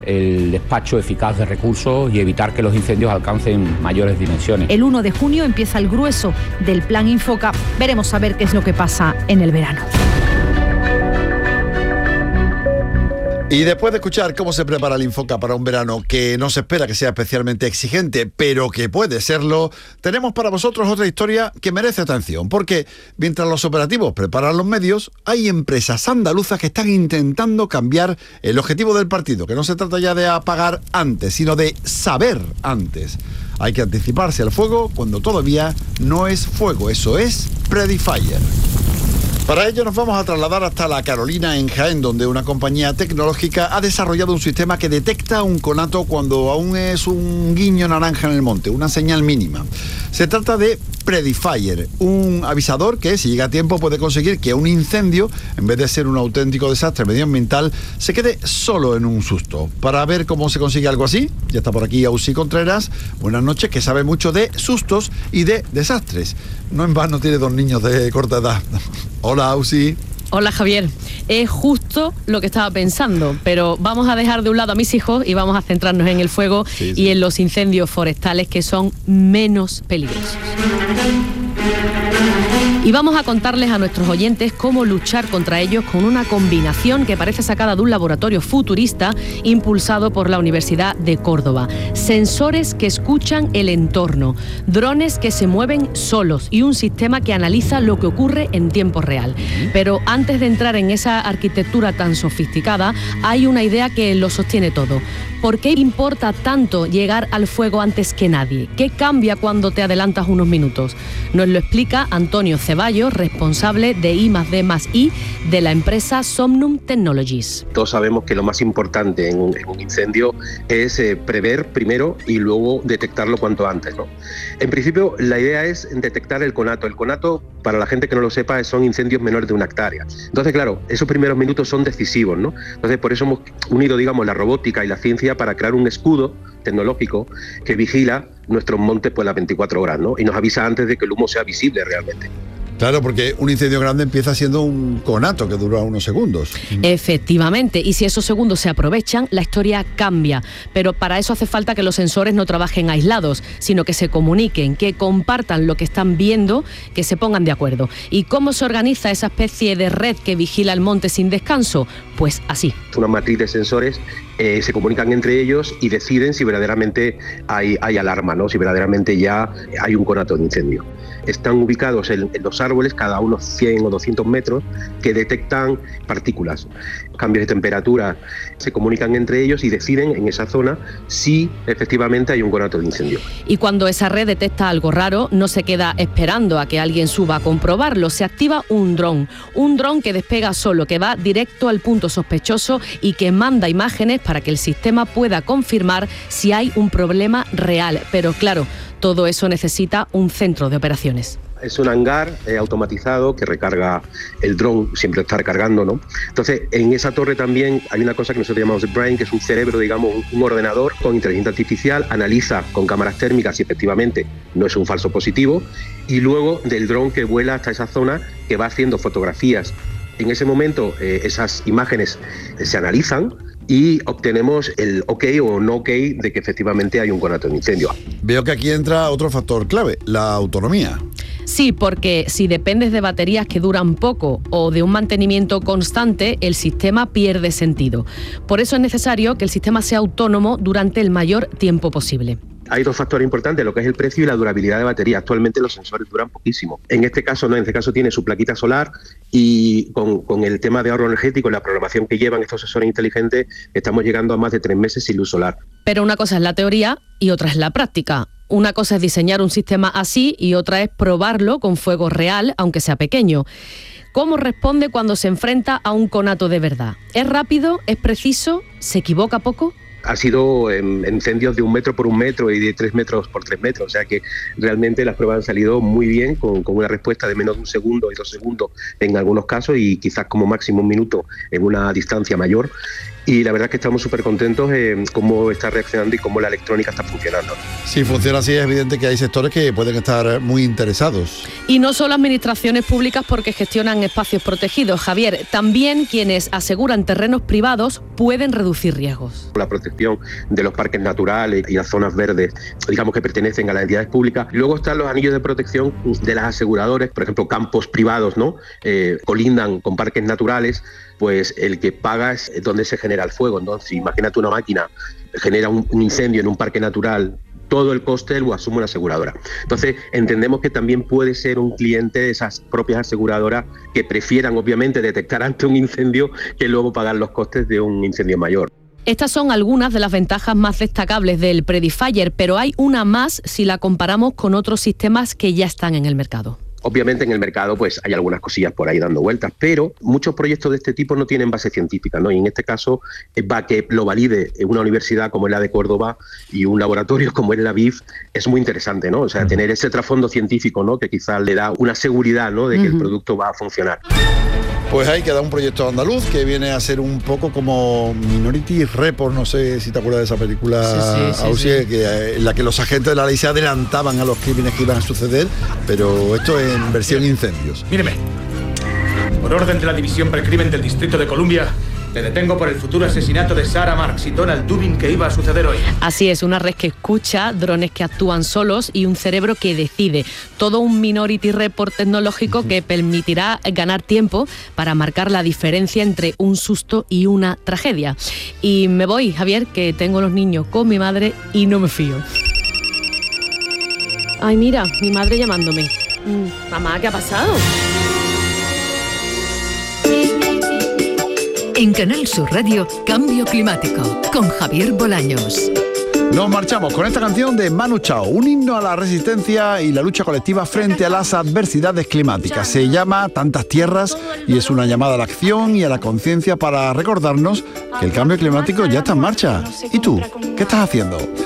el despacho eficaz de recursos y evitar que los incendios alcancen mayores dimensiones. El 1 de junio empieza el grueso del plan Infoca. Veremos a ver qué es lo que pasa en el verano. Y después de escuchar cómo se prepara el Infoca para un verano que no se espera que sea especialmente exigente, pero que puede serlo, tenemos para vosotros otra historia que merece atención, porque mientras los operativos preparan los medios, hay empresas andaluzas que están intentando cambiar el objetivo del partido, que no se trata ya de apagar antes, sino de saber antes. Hay que anticiparse al fuego cuando todavía no es fuego, eso es Predifire. Para ello nos vamos a trasladar hasta La Carolina, en Jaén, donde una compañía tecnológica ha desarrollado un sistema que detecta un conato cuando aún es un guiño naranja en el monte, una señal mínima. Se trata de Predifire, un avisador que, si llega a tiempo, puede conseguir que un incendio, en vez de ser un auténtico desastre medioambiental, se quede solo en un susto. Para ver cómo se consigue algo así, ya está por aquí Ausi Contreras. Buenas noches, que sabe mucho de sustos y de desastres. No en vano tiene 2 niños de corta edad. Hola, Ausi. Hola, Javier. Es justo lo que estaba pensando, pero vamos a dejar de un lado a mis hijos y vamos a centrarnos en el fuego y en los incendios forestales, que son menos peligrosos. Y vamos a contarles a nuestros oyentes cómo luchar contra ellos con una combinación que parece sacada de un laboratorio futurista impulsado por la Universidad de Córdoba. Sensores que escuchan el entorno, drones que se mueven solos y un sistema que analiza lo que ocurre en tiempo real. Pero antes de entrar en esa arquitectura tan sofisticada, hay una idea que lo sostiene todo. ¿Por qué importa tanto llegar al fuego antes que nadie? ¿Qué cambia cuando te adelantas unos minutos? Nos lo explica Antonio Ceballos, responsable de I+D+I de la empresa Somnum Technologies. Todos sabemos que lo más importante en un incendio es prever primero y luego detectarlo cuanto antes, ¿no? En principio, la idea es detectar el conato. El conato, para la gente que no lo sepa, son incendios menores de 1 hectárea. Entonces, claro, esos primeros minutos son decisivos, ¿no? Entonces, por eso hemos unido, digamos, la robótica y la ciencia para crear un escudo tecnológico que vigila nuestros montes pues las 24 horas, ¿no? Y nos avisa antes de que el humo sea visible realmente. Claro, porque un incendio grande empieza siendo un conato que dura unos segundos. Efectivamente, y si esos segundos se aprovechan, la historia cambia. Pero para eso hace falta que los sensores no trabajen aislados, sino que se comuniquen, que compartan lo que están viendo, que se pongan de acuerdo. ¿Y cómo se organiza esa especie de red que vigila el monte sin descanso? Pues así. Una matriz de sensores se comunican entre ellos y deciden si verdaderamente hay alarma, ¿no? Si verdaderamente ya hay un conato de incendio. Están ubicados en los árboles, cada unos 100 o 200 metros, que detectan partículas. Cambios de temperatura se comunican entre ellos y deciden en esa zona si efectivamente hay un conato de incendio. Y cuando esa red detecta algo raro, no se queda esperando a que alguien suba a comprobarlo. Se activa un dron que despega solo, que va directo al punto sospechoso y que manda imágenes para que el sistema pueda confirmar si hay un problema real. Pero claro, todo eso necesita un centro de operaciones. Es un hangar automatizado que recarga el dron, siempre está recargando, ¿no? Entonces, en esa torre también hay una cosa que nosotros llamamos el brain, que es un cerebro, digamos, un ordenador con inteligencia artificial, analiza con cámaras térmicas si efectivamente no es un falso positivo, y luego del dron que vuela hasta esa zona, que va haciendo fotografías. En ese momento, esas imágenes se analizan y obtenemos el ok o no ok de que efectivamente hay un conato de incendio. Veo que aquí entra otro factor clave, la autonomía. Sí, porque si dependes de baterías que duran poco o de un mantenimiento constante, el sistema pierde sentido. Por eso es necesario que el sistema sea autónomo durante el mayor tiempo posible. Hay 2 factores importantes, lo que es el precio y la durabilidad de batería. Actualmente los sensores duran poquísimo. En este caso no, en este caso tiene su plaquita solar y con el tema de ahorro energético y la programación que llevan estos sensores inteligentes, estamos llegando a más de 3 meses sin luz solar. Pero una cosa es la teoría y otra es la práctica. Una cosa es diseñar un sistema así y otra es probarlo con fuego real, aunque sea pequeño. ¿Cómo responde cuando se enfrenta a un conato de verdad? ¿Es rápido? ¿Es preciso? ¿Se equivoca poco? Ha sido incendios de 1 metro por 1 metro y de 3 metros por 3 metros, o sea que realmente las pruebas han salido muy bien, con una respuesta de menos de 1 segundo y 2 segundos en algunos casos y quizás como máximo 1 minuto en una distancia mayor. Y la verdad es que estamos súper contentos en cómo está reaccionando y cómo la electrónica está funcionando. Si funciona así, es evidente que hay sectores que pueden estar muy interesados. Y no solo administraciones públicas porque gestionan espacios protegidos, Javier. También quienes aseguran terrenos privados pueden reducir reducir riesgos. La protección de los parques naturales y las zonas verdes, digamos, que pertenecen a las entidades públicas. Luego están los anillos de protección de las aseguradoras, por ejemplo, campos privados, ¿no? Colindan con parques naturales, pues el que paga es donde se genera el fuego. Entonces, imagínate una máquina genera un incendio en un parque natural, todo el coste lo asume una aseguradora. Entonces, entendemos que también puede ser un cliente de esas propias aseguradoras que prefieran, obviamente, detectar antes un incendio que luego pagar los costes de un incendio mayor. Estas son algunas de las ventajas más destacables del Predifier, pero hay una más si la comparamos con otros sistemas que ya están en el mercado. Obviamente en el mercado pues hay algunas cosillas por ahí dando vueltas, pero muchos proyectos de este tipo no tienen base científica, ¿no? Y en este caso va que lo valide una universidad como es la de Córdoba y un laboratorio como es la BIF es muy interesante, ¿no? O sea, tener ese trasfondo científico, ¿no? Que quizás le da una seguridad, ¿no? De que el producto va a funcionar. Pues ahí queda un proyecto andaluz que viene a ser un poco como Minority Report, no sé si te acuerdas de esa película, Ausié, que en la que los agentes de la ley se adelantaban a los crímenes que iban a suceder, pero esto en versión incendios. Míreme, por orden de la División Precrimen del Distrito de Columbia, te detengo por el futuro asesinato de Sarah Marks y Donald Dubin que iba a suceder hoy. Así es, una red que escucha, drones que actúan solos y un cerebro que decide. Todo un Minority Report tecnológico que permitirá ganar tiempo para marcar la diferencia entre un susto y una tragedia. Y me voy, Javier, que tengo los niños con mi madre y no me fío. Ay, mira, mi madre llamándome. Mamá, ¿qué ha pasado? En Canal Sur Radio, Cambio Climático, con Javier Bolaños. Nos marchamos con esta canción de Manu Chao, un himno a la resistencia y la lucha colectiva frente a las adversidades climáticas. Se llama Tantas Tierras y es una llamada a la acción y a la conciencia para recordarnos que el cambio climático ya está en marcha. ¿Y tú? ¿Qué estás haciendo?